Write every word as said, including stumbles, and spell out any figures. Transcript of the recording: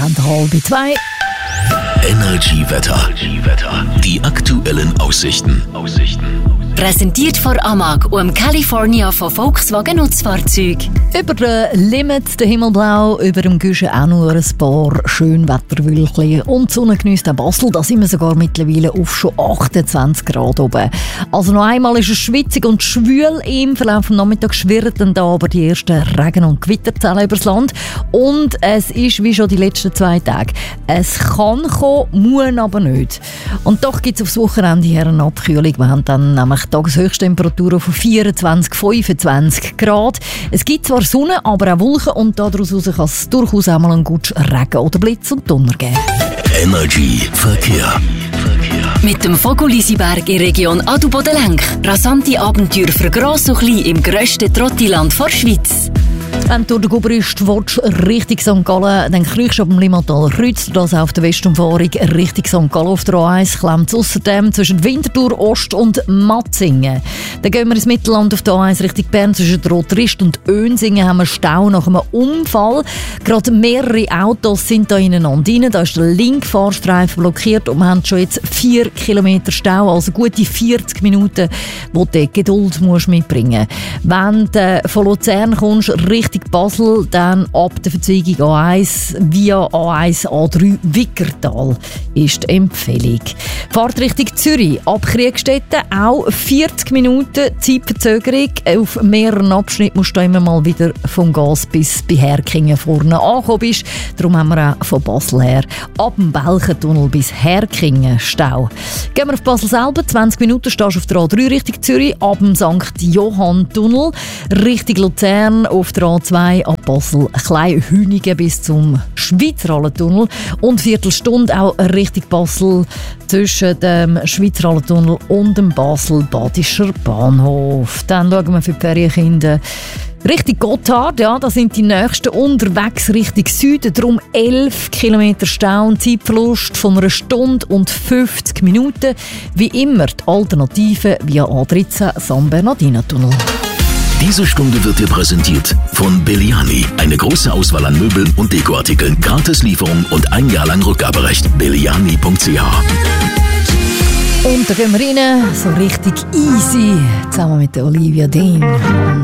Halb zwei. Energy Wetter. Die aktuellen Aussichten. Präsentiert von Amag und California von Volkswagen Nutzfahrzeug. Über den Limit, der Himmelblau, über dem Güschen auch nur ein paar Schönwetterwölkchen. Und die Sonne geniesst auch Basel, da sind wir sogar mittlerweile auf schon achtundzwanzig Grad oben. Also noch einmal ist es schwitzig und schwül. Im Verlauf des Nachmittags schwirren da aber die ersten Regen- und Gewitterzellen übers Land. Und es ist wie schon die letzten zwei Tage. Es kann kommen, muss aber nicht. Und doch gibt es aufs Wochenende hier eine Abkühlung. Wir haben dann nämlich Tageshöchsttemperaturen von vierundzwanzig, fünfundzwanzig Grad. Es gibt zwar Sonne, aber auch Wolken und daraus kann es durchaus einmal einen guten Regen oder Blitz und Donner geben. Energy Verkehr. Mit dem Vogel-Lisiberg in Region Adelboden-Lenk. Rasante Abenteuer für Gross und Klein im grössten Trottiland der Schweiz. Wenn du durch den Gubrist willst, Richtung Sankt Gallen, dann kriegst du ab dem Limmatal Kreuz, das auf der Westumfahrung Richtung Sankt Gallen auf der A eins, klemmt es ausserdem zwischen Winterthur Ost und Matzingen. Dann gehen wir ins Mittelland auf der A eins Richtung Bern, zwischen Rotrist und Önsingen haben wir Stau nach einem Unfall. Gerade mehrere Autos sind da ineinander rein, da ist der linke Fahrstreifen blockiert und wir haben schon jetzt vier Kilometer Stau, also gute vierzig Minuten, wo du Geduld musst mitbringen musst. Wenn du von Luzern kommst, Richtung Basel, dann ab der Verzweigung A eins via A eins A drei Wickertal ist die Empfehlung. Fahrt Richtung Zürich, ab Kriegstetten auch vierzig Minuten Zeitverzögerung. Auf mehreren Abschnitten musst du immer mal wieder vom Gas bis bei Herkingen vorne angekommen bist. Darum haben wir auch von Basel her ab dem Belchentunnel bis Herkingen Stau. Gehen wir auf Basel selber, zwanzig Minuten stehst du auf der A drei Richtung Zürich, ab dem Sankt Johann-Tunnel Richtung Luzern auf der A zwei ab Basel Kleinhünigen bis zum Schweizerhallentunnel und Viertelstunde auch Richtung Basel zwischen dem Schweizerhallentunnel und dem Basel-Badischer Bahnhof. Dann schauen wir für die Ferienkinder Richtung Gotthard, ja, da sind die nächsten unterwegs Richtung Süden, darum elf Kilometer Stau und Zeitverlust von einer Stunde und fünfzig Minuten. Wie immer die Alternative via A dreizehn San Bernardino-Tunnel. Diese Stunde wird dir präsentiert von Belliani. Eine große Auswahl an Möbeln und Dekoartikeln, Gratislieferung und ein Jahr lang Rückgaberecht. belliani punkt c h. Und da gehen wir rein, so richtig easy, zusammen mit der Olivia Dean.